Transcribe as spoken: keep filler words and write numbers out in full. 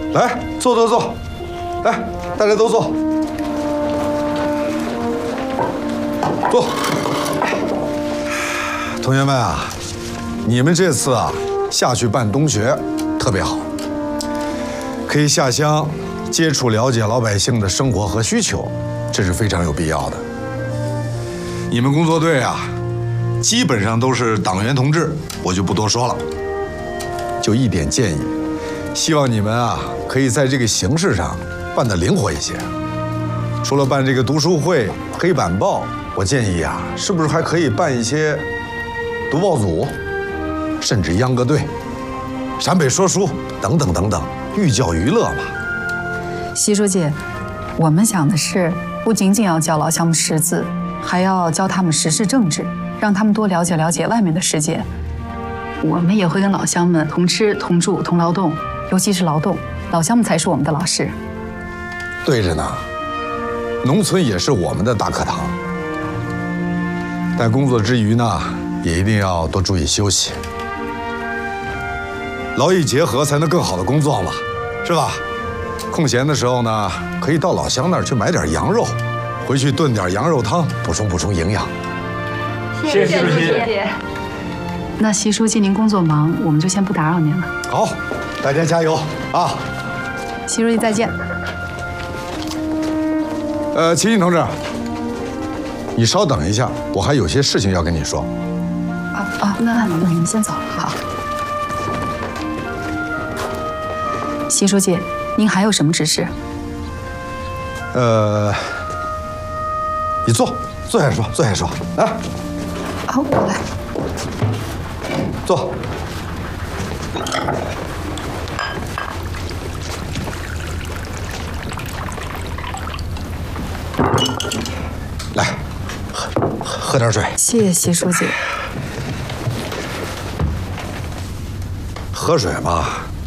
来，坐坐坐，来，大家都坐，坐。同学们啊，你们这次啊下去办冬学，特别好，可以下乡接触了解老百姓的生活和需求，这是非常有必要的。你们工作队啊，基本上都是党员同志，我就不多说了。就一点建议，希望你们啊可以在这个形式上办得灵活一些。除了办这个读书会、黑板报，我建议啊，是不是还可以办一些读报组，甚至秧歌队、陕北说书等等等等，寓教于乐嘛。 习书记，我们想的是，不仅仅要教老乡们识字，还要教他们时事政治，让他们多了解了解外面的世界。我们也会跟老乡们同吃同住同劳动，尤其是劳动，老乡们才是我们的老师。 对着呢，农村也是我们的大课堂。但工作之余呢，也一定要多注意休息，劳逸结合才能更好的工作嘛，是吧？空闲的时候呢，可以到老乡那儿去买点羊肉，回去炖点羊肉汤，补充补充营养。 谢谢书记。 那习书记您工作忙，我们就先不打扰您了。 好，大家加油啊！ 习书记再见。 呃，齐信同志，你稍等一下，我还有些事情要跟你说。 啊啊，那那你们先走。好。习书记，您还有什么指示？ 呃，你坐，坐下说，坐下说，来。 好，我来。 坐。来，喝喝点水。 谢谢习书记。 喝水嘛，